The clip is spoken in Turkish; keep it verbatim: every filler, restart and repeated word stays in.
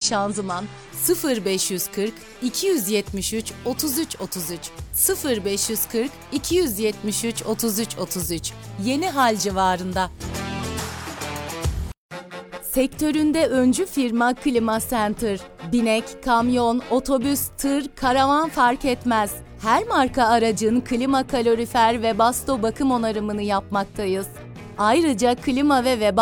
şanzıman sıfır beş yüz kırk iki yüz yetmiş üç otuz üç otuz üç sıfır beş yüz kırk iki yüz yetmiş üç otuz üç otuz üç Yeni Hal civarında. Sektöründe öncü firma Klima Center. Binek, kamyon, otobüs, tır, karavan fark etmez. Her marka aracın klima, kalorifer ve basto bakım onarımını yapmaktayız. Ayrıca klima ve